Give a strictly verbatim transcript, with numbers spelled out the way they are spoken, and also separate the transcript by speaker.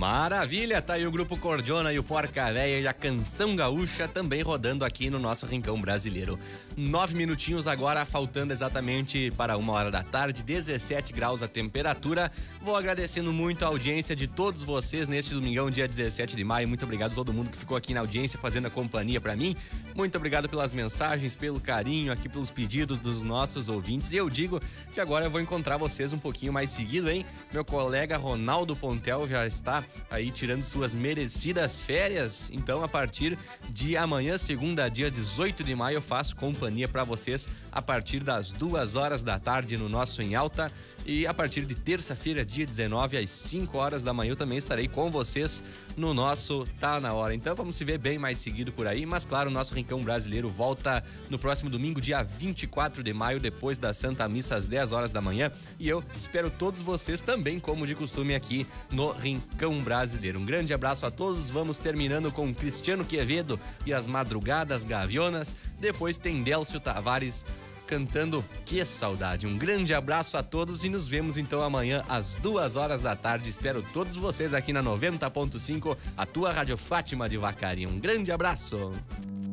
Speaker 1: Maravilha, tá aí o Grupo Cordiona e o Porca Véia e a Canção Gaúcha também rodando aqui no nosso Rincão Brasileiro. Nove minutinhos agora, faltando exatamente para uma hora da tarde, dezessete graus a temperatura. Vou agradecendo muito a audiência de todos vocês neste domingão, dia dezessete de maio. Muito obrigado a todo mundo que ficou aqui na audiência fazendo a companhia pra mim. Muito obrigado pelas mensagens, pelo carinho, aqui pelos pedidos dos nossos ouvintes. E eu digo que agora eu vou encontrar vocês um pouquinho mais seguido, hein? Meu colega Ronaldo Pontel já está aí tirando suas merecidas férias. Então, a partir de amanhã, segunda, dia dezoito de maio, eu faço companhia pra vocês a partir das duas horas da tarde no nosso Em Alta. E a partir de terça-feira, dia dezenove, às cinco horas da manhã, eu também estarei com vocês no nosso Tá Na Hora. Então vamos se ver bem mais seguido por aí. Mas claro, o nosso Rincão Brasileiro volta no próximo domingo, dia vinte e quatro de maio, depois da Santa Missa, às dez horas da manhã. E eu espero todos vocês também, como de costume, aqui no Rincão Brasileiro. Um grande abraço a todos. Vamos terminando com Cristiano Quevedo e as Madrugadas Gavionas. Depois tem Délcio Tavares cantando Que Saudade. Um grande abraço a todos e nos vemos então amanhã às duas horas da tarde. Espero todos vocês aqui na noventa ponto cinco, a tua Rádio Fátima de Vacaria. Um grande abraço.